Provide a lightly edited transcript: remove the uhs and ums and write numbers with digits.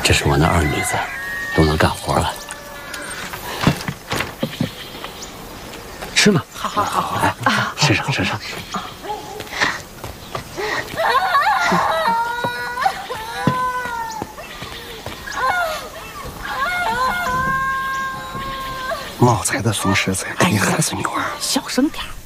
这是我那二女子，都能干活了。吃嘛，好，来，吃上吃上。 毛才的怂狮子，你还是女娃。 小声点。